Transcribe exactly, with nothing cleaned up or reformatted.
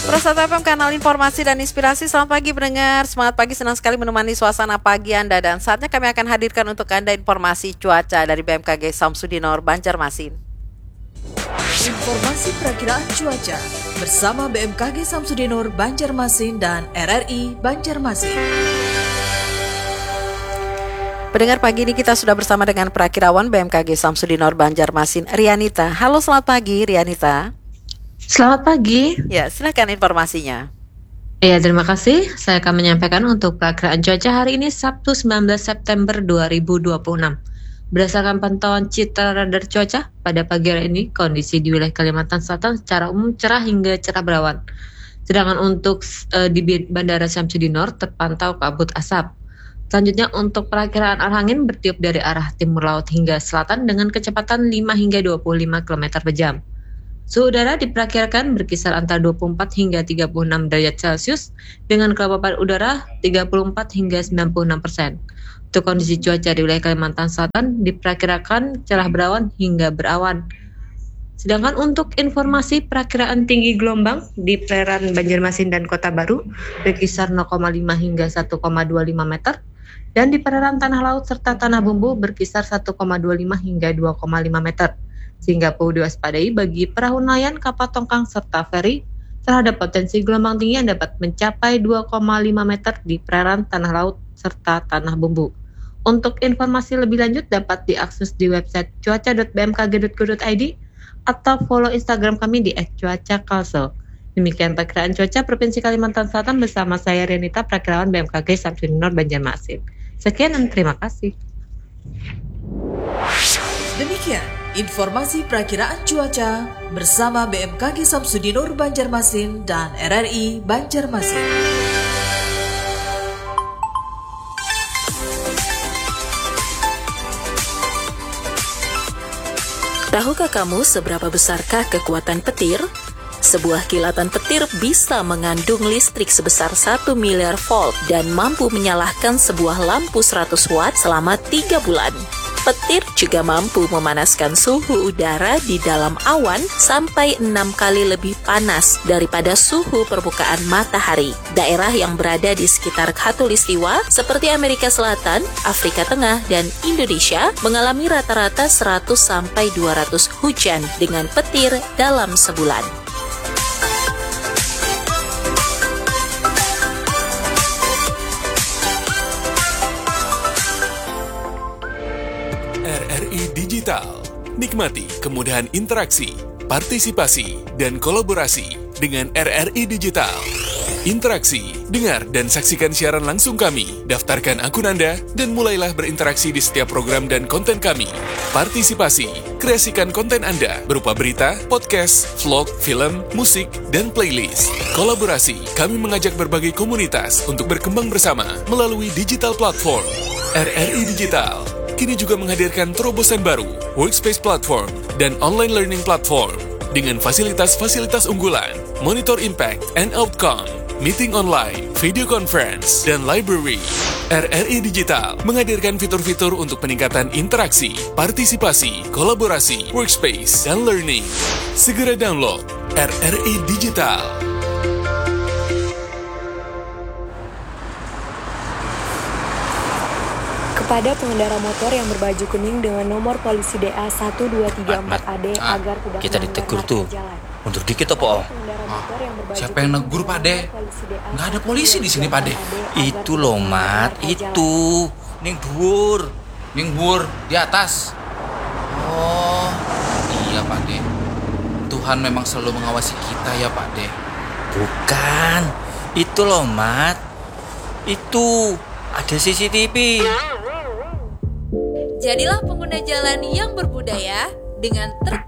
Prasata F M, kanal informasi dan inspirasi. Selamat pagi pendengar, semangat pagi, senang sekali menemani suasana pagi Anda. Dan saatnya kami akan hadirkan untuk Anda informasi cuaca dari B M K G Samsudinor Banjarmasin. Informasi perakiraan cuaca bersama B M K G Samsudinor Banjarmasin dan R R I Banjarmasin. Pendengar, pagi ini kita sudah bersama dengan perakirawan B M K G Samsudinor Banjarmasin, Rianita. Halo, selamat pagi Rianita. Selamat pagi. Ya, silakan informasinya. Ya, terima kasih. Saya akan menyampaikan untuk perakiraan cuaca hari ini Sabtu sembilan belas September dua ribu dua puluh enam. Berdasarkan pantauan Citra Radar Cuaca, pada pagi hari ini kondisi di wilayah Kalimantan Selatan secara umum cerah hingga cerah berawan. Sedangkan untuk uh, di Bandara Samsudinor terpantau kabut asap. Selanjutnya untuk perakiraan arah angin bertiup dari arah timur laut hingga selatan dengan kecepatan lima hingga dua puluh lima kilometer per jam. Suhu udara diperkirakan berkisar antara dua puluh empat hingga tiga puluh enam derajat Celcius dengan kelembapan udara tiga puluh empat hingga sembilan puluh enam persen. Untuk kondisi cuaca di wilayah Kalimantan Selatan diperkirakan cerah berawan hingga berawan. Sedangkan untuk informasi perakiraan tinggi gelombang di perairan Banjarmasin dan Kota Baru berkisar nol koma lima hingga satu koma dua lima meter. Dan di perairan Tanah Laut serta Tanah Bumbu berkisar satu koma dua lima hingga dua koma lima meter. Sehingga perlu diwaspadai bagi perahu nelayan, kapal tongkang, serta feri terhadap potensi gelombang tinggi yang dapat mencapai dua koma lima meter di perairan Tanah Laut serta Tanah Bumbu. Untuk informasi lebih lanjut dapat diakses di website cuaca dot b m k g dot go dot i d atau follow Instagram kami di et cuaca kalsel. Demikian perkiraan cuaca Provinsi Kalimantan Selatan bersama saya Renita, perakirawan B M K G Samsudinor Banjarmasin. Sekian dan terima kasih. Demikian informasi perakiraan cuaca bersama B M K G Samsudinor Banjarmasin dan R R I Banjarmasin. Tahukah kamu seberapa besarkah kekuatan petir? Sebuah kilatan petir bisa mengandung listrik sebesar satu miliar volt dan mampu menyalakan sebuah lampu seratus watt selama tiga bulan. Petir juga mampu memanaskan suhu udara di dalam awan sampai enam kali lebih panas daripada suhu permukaan matahari. Daerah yang berada di sekitar khatulistiwa seperti Amerika Selatan, Afrika Tengah, dan Indonesia mengalami rata-rata seratus sampai dua ratus hujan dengan petir dalam sebulan. Digital. Nikmati kemudahan interaksi, partisipasi, dan kolaborasi dengan R R I Digital. Interaksi, dengar dan saksikan siaran langsung kami, daftarkan akun Anda, dan mulailah berinteraksi di setiap program dan konten kami. Partisipasi, kreasikan konten Anda berupa berita, podcast, vlog, film, musik, dan playlist. Kolaborasi, kami mengajak berbagai komunitas untuk berkembang bersama melalui digital platform. R R I Digital kini juga menghadirkan terobosan baru, workspace platform, dan online learning platform dengan fasilitas-fasilitas unggulan, monitor impact and outcome, meeting online, video conference, dan library. R R I Digital menghadirkan fitur-fitur untuk peningkatan interaksi, partisipasi, kolaborasi, workspace, dan learning. Segera download R R I Digital. Kepada pengendara motor yang berbaju kuning dengan nomor polisi D A satu dua tiga empat A D ah, agar tidak kita ditegur tuh. Mundur dikit apa, Om? Ah, siapa yang negur, Pak De? Nggak ada polisi di sini, Pak De. Itu loh, Mat, itu. Ning dhuwur. Ning dhuwur di atas. Oh, iya, Pak De. Tuhan memang selalu mengawasi kita ya, Pak De. Bukan. Itu loh, Mat. Itu ada C C T V. Jadilah pengguna jalan yang berbudaya dengan ter